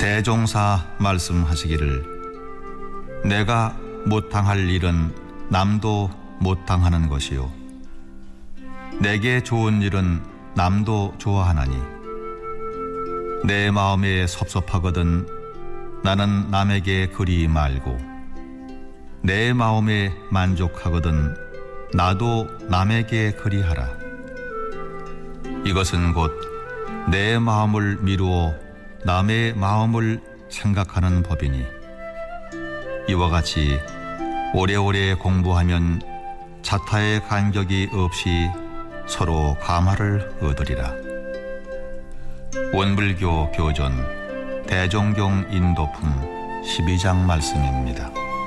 대종사 말씀하시기를 내가 못 당할 일은 남도 못 당하는 것이요 내게 좋은 일은 남도 좋아하나니 내 마음에 섭섭하거든 나는 남에게 그리 말고 내 마음에 만족하거든 나도 남에게 그리하라. 이것은 곧 내 마음을 미루어 남의 마음을 생각하는 법이니 이와 같이 오래오래 공부하면 자타의 간격이 없이 서로 감화를 얻으리라. 원불교 교전 대종경 인도품 12장 말씀입니다.